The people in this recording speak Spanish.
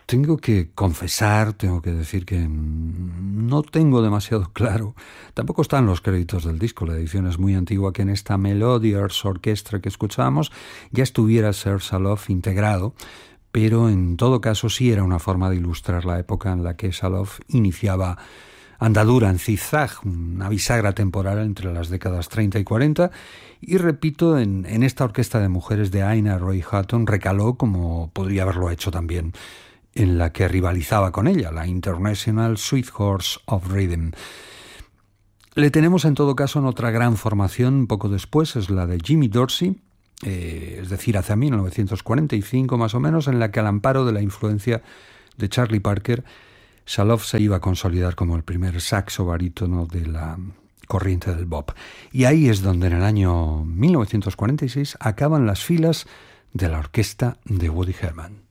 Tengo que confesar, tengo que decir que no tengo demasiado claro. Tampoco están los créditos del disco, la edición es muy antigua, que en esta Melodiers Orchestra que escuchábamos ya estuviera Sir Salof integrado, pero en todo caso sí era una forma de ilustrar la época en la que Salof iniciaba andadura en zigzag, una bisagra temporal entre las décadas 30 y 40, y repito, en esta orquesta de mujeres de Aina Roy Hutton recaló como podría haberlo hecho también en la que rivalizaba con ella, la International Sweet Horse of Rhythm. Le tenemos en todo caso en otra gran formación poco después, es la de Jimmy Dorsey, es decir, hacia 1945 más o menos, en la que al amparo de la influencia de Charlie Parker, Salof se iba a consolidar como el primer saxo barítono de la corriente del bop. Y ahí es donde en el año 1946 acaban las filas de la orquesta de Woody Herman.